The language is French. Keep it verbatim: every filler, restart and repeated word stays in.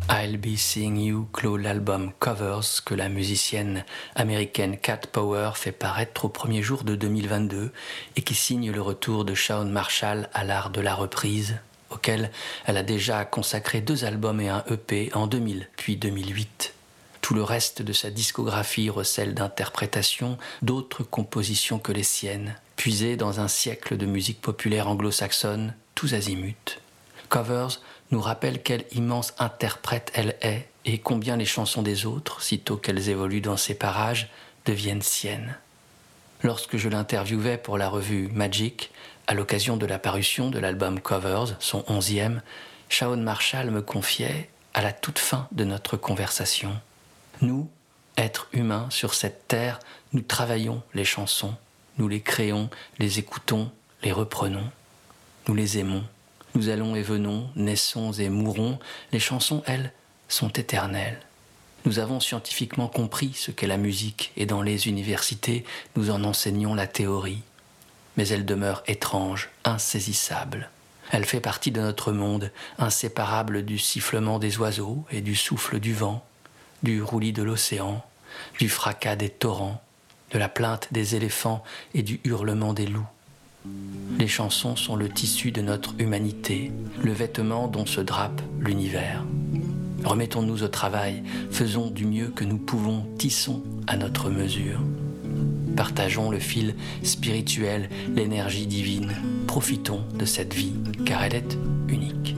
I'll Be Seeing You clôt l'album Covers que la musicienne américaine Cat Power fait paraître au premier jour de deux mille vingt-deux et qui signe le retour de Shawn Marshall à l'art de la reprise, auquel elle a déjà consacré deux albums et un E P en deux mille puis deux mille huit. Tout le reste de sa discographie recèle d'interprétations d'autres compositions que les siennes, puisées dans un siècle de musique populaire anglo-saxonne, tous azimuts. Covers nous rappelle quelle immense interprète elle est et combien les chansons des autres, sitôt qu'elles évoluent dans ces parages, deviennent siennes. Lorsque je l'interviewais pour la revue Magic, à l'occasion de la parution de l'album Covers, son onzième, Shawn Marshall me confiait, à la toute fin de notre conversation: nous, êtres humains sur cette terre, nous travaillons les chansons, nous les créons, les écoutons, les reprenons, nous les aimons. Nous allons et venons, naissons et mourons. Les chansons, elles, sont éternelles. Nous avons scientifiquement compris ce qu'est la musique et dans les universités, nous en enseignons la théorie. Mais elle demeure étrange, insaisissable. Elle fait partie de notre monde, inséparable du sifflement des oiseaux et du souffle du vent, du roulis de l'océan, du fracas des torrents, de la plainte des éléphants et du hurlement des loups. Les chansons sont le tissu de notre humanité, le vêtement dont se drape l'univers. Remettons-nous au travail, faisons du mieux que nous pouvons, tissons à notre mesure. Partageons le fil spirituel, l'énergie divine, profitons de cette vie, car elle est unique.